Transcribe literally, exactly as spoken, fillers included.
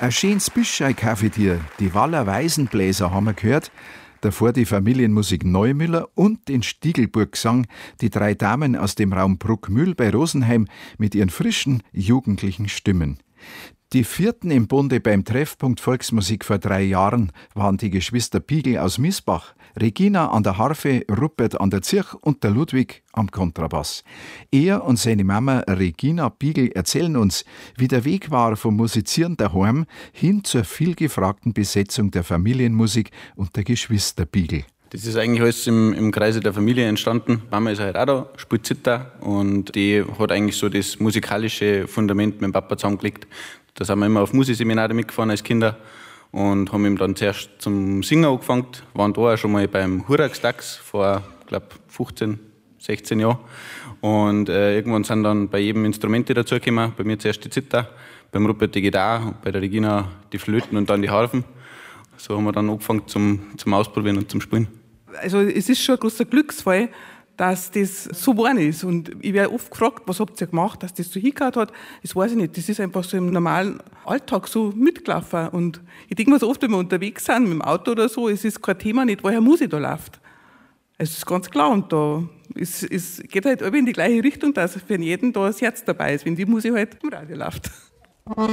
Ein schönes Bischei-Kaffeetier, die Waller Waisenbläser haben wir gehört, davor die Familienmusik Neumüller und den Stiegelburg-Gesang, die drei Damen aus dem Raum Bruckmühl bei Rosenheim mit ihren frischen, jugendlichen Stimmen. Die vierten im Bunde beim Treffpunkt Volksmusik vor drei Jahren waren die Geschwister Piegel aus Miesbach, Regina an der Harfe, Rupert an der Zirch und der Ludwig am Kontrabass. Er und seine Mama Regina Piegel erzählen uns, wie der Weg war vom Musizieren daheim hin zur vielgefragten Besetzung der Familienmusik und der Geschwister Piegel. Das ist eigentlich alles im, im Kreise der Familie entstanden. Mama ist halt auch da, spielt Zither und die hat eigentlich so das musikalische Fundament mit dem Papa zusammengelegt. Da sind wir immer auf Musikseminare mitgefahren als Kinder und haben ihm dann zuerst zum Singen angefangen. Waren da auch schon mal beim Hurax-Dax vor, glaube fünfzehn, sechzehn Jahren. Und äh, irgendwann sind dann bei jedem Instrumente dazugekommen. Bei mir zuerst die Zither, beim Rupert die Gitarre, bei der Regina die Flöten und dann die Harfen. So haben wir dann angefangen zum, zum Ausprobieren und zum Spielen. Also es ist schon ein großer Glücksfall, dass das so geworden ist. Und ich werde oft gefragt, was habt ihr gemacht, dass das so hingehört hat. Das weiß ich nicht. Das ist einfach so im normalen Alltag so mitgelaufen. Und ich denke mir so oft, wenn wir unterwegs sind, mit dem Auto oder so, es ist kein Thema nicht, woher Musik da läuft. Es ist ganz klar. Und da ist, es geht halt immer in die gleiche Richtung, dass für jeden da das Herz dabei ist, wenn die Musik halt im Radio läuft.